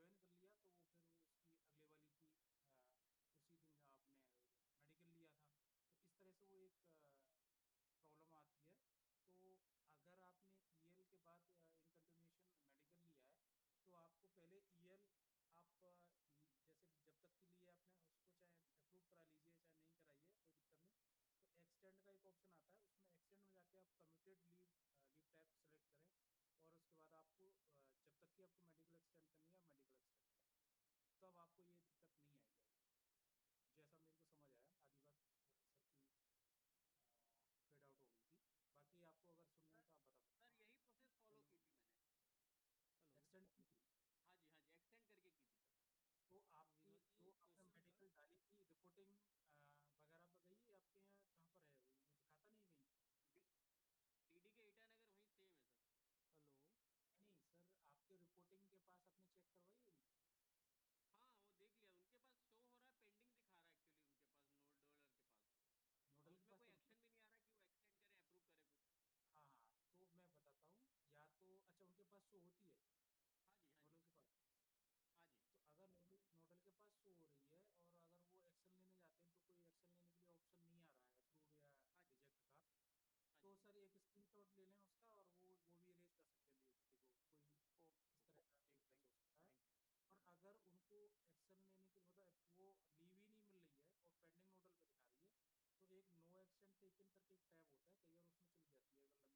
Join कर लिया तो वो फिर वो उसकी अगले वाली की प्रोसीडिंग आपने मेडिकल लिया था। तो इस तरह से वो एक प्रॉब्लम आती है। तो अगर आपने ईएल के बाद इन कंटिन्यूएशन मेडिकल लिया है तो आपको पहले ईएल आप जैसे जब तक के लिए आपने उसको चाहे अप्रूव करा लीजिए चाहे नहीं कराइए कोई दिक्कत नहीं। तो एक्सटेंड का एक ऑप्शन आता है, उसमें एक्सटेंड में जाके आप commuted leave leave type select करें और उसके बाद आपको जब तक कि आपको मेडिकल एक्सटेंड करनी है आप मेडिकल एक्सटेंड करें, तब आपको ये दिक्कत नहीं आएगी आगे। जैसा मेरे को समझ आया, आधी बात सर की फेड आउट हो गई थी। बाकी आपको अगर सुनना है सर तो आप बता सकते सर हैं। यही प्रोसेस फॉलो हेलो। की थी मैंने। हेलो। एक्सटेंड की थी। हाँ जी एक्सटेंड करके की थी सर। तो आपकी विनोद जी, जो आपने क्वेश्चन था। मेडिकल डाली थी रिपोर्टिंग वगैरह पे गई आपके यहाँ कहाँ पर है, वो दिखाता नहीं है कहीं? टीडी के ईटानगर वहीं सेम है सर। हेलो। नहीं नहीं सर, आपके रिपोर्टिंग के पास आपने चेक करवाई है? हाँ वो देख लिया, उनके पास शो हो रहा है, पेंडिंग दिखा रहा है एक्चुअली उनके पास, नोट डॉलर के पास। और नोडल के उसमें पास कोई तो एक्शन भी नहीं आ रहा कि वो एक्सटेंड करे अप्रूव करे कुछ। हाँ हाँ, तो मैं बताता हूँ। या तो अच्छा उनके पास शो होती है हाँ जी हाँ जी। नोडल के पास। हाँ जी। तो अगर नोडल नोडल के पास शो हो रही है और अगर वो एक्शन लेने जाते हैं तो कोई एक्शन लेने के लिए ऑप्शन नहीं आ रहा है अप्रूव या हाँ जी। रिजेक्ट का, हाँ तो जी। सर एक स्क्रीनशॉट ले लें उसका और वो भी इरेज कर सकते हैं लीव। देखो कोई इस ओके तरह का ठीक, केस थैंक हो सकता है। Thank you. और अगर उनको एक्शन लेने के मतलब वो लीव ही नहीं मिल रही है और पेंडिंग नोडल पे दिखा रही है, तो एक नो एक्शन टेकन करके एक टैब होता है, कई बार उसमें चली जाती है अगर